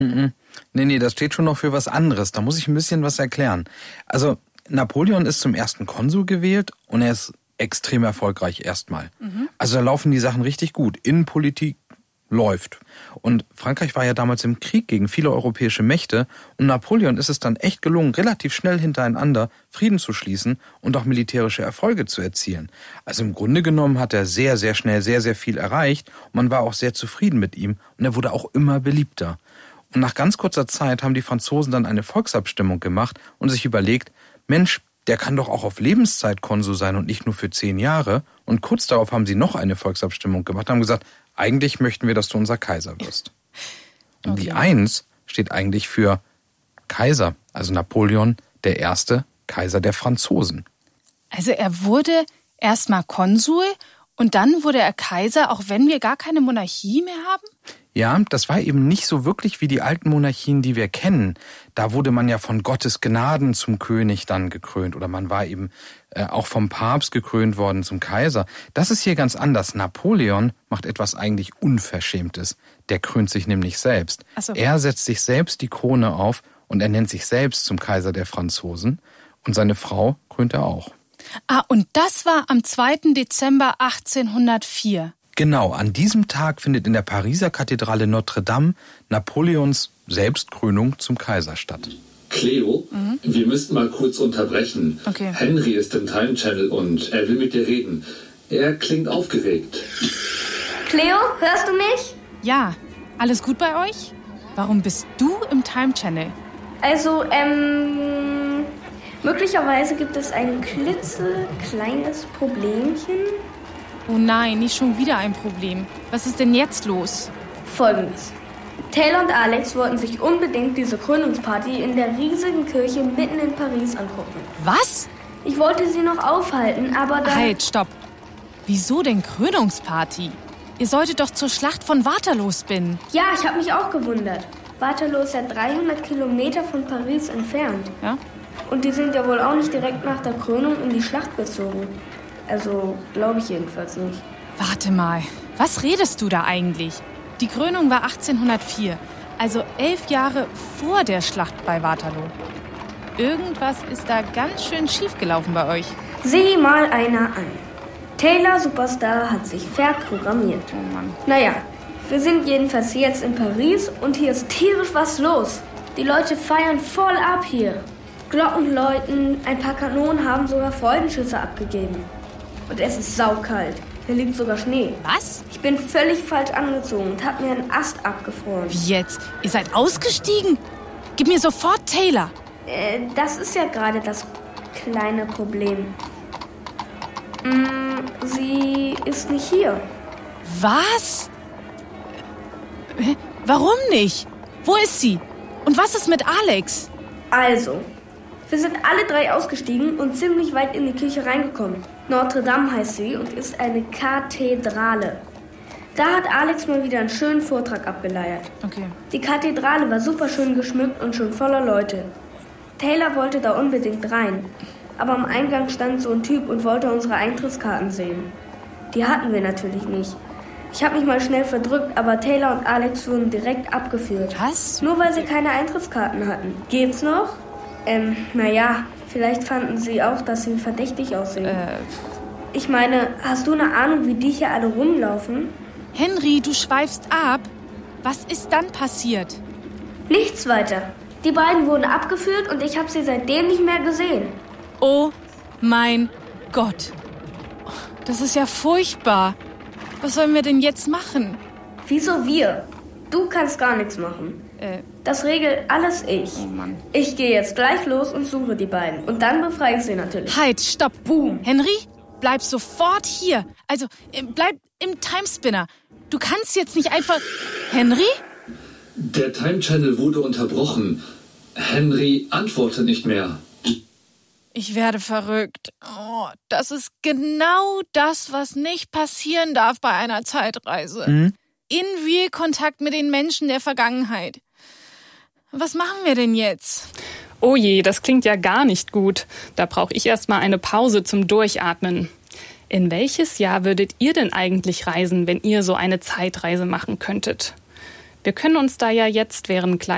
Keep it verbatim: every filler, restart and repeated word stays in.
Mhm. Nee, nee, das steht schon noch für was anderes. Da muss ich ein bisschen was erklären. Also Napoleon ist zum ersten Konsul gewählt und er ist extrem erfolgreich erstmal. Mhm. Also da laufen die Sachen richtig gut. Innenpolitik läuft. Und Frankreich war ja damals im Krieg gegen viele europäische Mächte und Napoleon ist es dann echt gelungen, relativ schnell hintereinander Frieden zu schließen und auch militärische Erfolge zu erzielen. Also im Grunde genommen hat er sehr, sehr schnell sehr, sehr viel erreicht und man war auch sehr zufrieden mit ihm und er wurde auch immer beliebter. Und nach ganz kurzer Zeit haben die Franzosen dann eine Volksabstimmung gemacht und sich überlegt, Mensch, der kann doch auch auf Lebenszeit Konsul sein und nicht nur für zehn Jahre. Und kurz darauf haben sie noch eine Volksabstimmung gemacht, haben gesagt, eigentlich möchten wir, dass du unser Kaiser wirst. Und okay. Die Eins steht eigentlich für Kaiser, also Napoleon der erste Kaiser der Franzosen. Also er wurde erstmal Konsul und dann wurde er Kaiser, auch wenn wir gar keine Monarchie mehr haben? Ja, das war eben nicht so wirklich wie die alten Monarchien, die wir kennen. Da wurde man ja von Gottes Gnaden zum König dann gekrönt oder man war eben äh, auch vom Papst gekrönt worden zum Kaiser. Das ist hier ganz anders. Napoleon macht etwas eigentlich Unverschämtes. Der krönt sich nämlich selbst. Ach so. Er setzt sich selbst die Krone auf und er nennt sich selbst zum Kaiser der Franzosen und seine Frau krönt er auch. Ah, und das war am zweiten Dezember achtzehnhundertvier. Genau, an diesem Tag findet in der Pariser Kathedrale Notre Dame Napoleons Selbstkrönung zum Kaiser statt. Cleo, mhm. wir müssten mal kurz unterbrechen. Okay. Henry ist im Time Channel und er will mit dir reden. Er klingt aufgeregt. Cleo, hörst du mich? Ja, alles gut bei euch? Warum bist du im Time Channel? Also, ähm, möglicherweise gibt es ein klitzekleines Problemchen. Oh nein, nicht schon wieder ein Problem. Was ist denn jetzt los? Folgendes. Taylor und Alex wollten sich unbedingt diese Krönungsparty in der riesigen Kirche mitten in Paris angucken. Was? Ich wollte sie noch aufhalten, aber dann... Halt, stopp. Wieso denn Krönungsparty? Ihr solltet doch zur Schlacht von Waterloo spinnen. Ja, ich habe mich auch gewundert. Waterloo ist ja dreihundert Kilometer von Paris entfernt. Ja? Und die sind ja wohl auch nicht direkt nach der Krönung in die Schlacht gezogen. Also, glaube ich jedenfalls nicht. Warte mal, was redest du da eigentlich? Die Krönung war achtzehnhundertvier, also elf Jahre vor der Schlacht bei Waterloo. Irgendwas ist da ganz schön schief gelaufen bei euch. Sieh mal einer an. Taylor Superstar hat sich verprogrammiert. Oh Mann. Naja, wir sind jedenfalls jetzt in Paris und hier ist tierisch was los. Die Leute feiern voll ab hier. Glocken läuten, ein paar Kanonen haben sogar Freudenschüsse abgegeben. Und es ist saukalt. Hier liegt sogar Schnee. Was? Ich bin völlig falsch angezogen und habe mir einen Ast abgefroren. Wie jetzt? Ihr seid ausgestiegen? Gib mir sofort Taylor. Äh, das ist ja gerade das kleine Problem. Mm, sie ist nicht hier. Was? Warum nicht? Wo ist sie? Und was ist mit Alex? Also, wir sind alle drei ausgestiegen und ziemlich weit in die Kirche reingekommen. Notre Dame heißt sie und ist eine Kathedrale. Da hat Alex mal wieder einen schönen Vortrag abgeleiert. Okay. Die Kathedrale war super schön geschmückt und schon voller Leute. Taylor wollte da unbedingt rein. Aber am Eingang stand so ein Typ und wollte unsere Eintrittskarten sehen. Die hatten wir natürlich nicht. Ich habe mich mal schnell verdrückt, aber Taylor und Alex wurden direkt abgeführt. Was? Nur weil sie keine Eintrittskarten hatten. Geht's noch? Ähm, naja, vielleicht fanden sie auch, dass sie verdächtig aussehen. Äh. Ich meine, hast du eine Ahnung, wie die hier alle rumlaufen? Henry, du schweifst ab. Was ist dann passiert? Nichts weiter. Die beiden wurden abgeführt und ich habe sie seitdem nicht mehr gesehen. Oh mein Gott. Das ist ja furchtbar. Was sollen wir denn jetzt machen? Wieso wir? Du kannst gar nichts machen. Äh. Das regelt alles ich. Oh Mann. Ich gehe jetzt gleich los und suche die beiden. Und dann befreie ich sie natürlich. Halt, stopp. Boom. Henry, bleib sofort hier. Also, bleib im Timespinner. Du kannst jetzt nicht einfach... Henry? Der Time Channel wurde unterbrochen. Henry antwortet nicht mehr. Ich werde verrückt. Oh, das ist genau das, was nicht passieren darf bei einer Zeitreise. Mhm. In Real-Kontakt mit den Menschen der Vergangenheit. Was machen wir denn jetzt? Oh je, das klingt ja gar nicht gut. Da brauche ich erst mal eine Pause zum Durchatmen. In welches Jahr würdet ihr denn eigentlich reisen, wenn ihr so eine Zeitreise machen könntet? Wir können uns da ja jetzt während